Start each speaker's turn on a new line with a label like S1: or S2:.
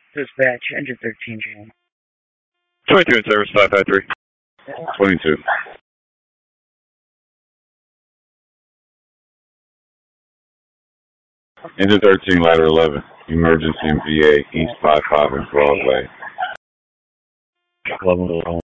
S1: Dispatch, engine 13, June.
S2: 22 in service, 553.
S3: 22. Engine 13, ladder 11. Emergency in VA, East 55 and Broadway.
S2: 11